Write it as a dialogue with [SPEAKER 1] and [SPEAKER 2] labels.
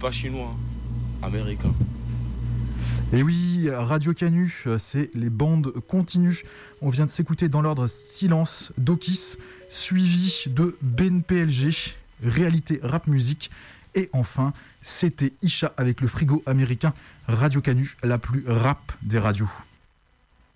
[SPEAKER 1] pas chinois, américain.
[SPEAKER 2] Et oui, Radio Canu, c'est les bandes continues. On vient de s'écouter dans l'ordre Silence d'Okis, suivi de Ben PLG, Réalité Rap Musique. Et enfin, c'était Isha avec le frigo américain. Radio Canu, la plus rap des radios.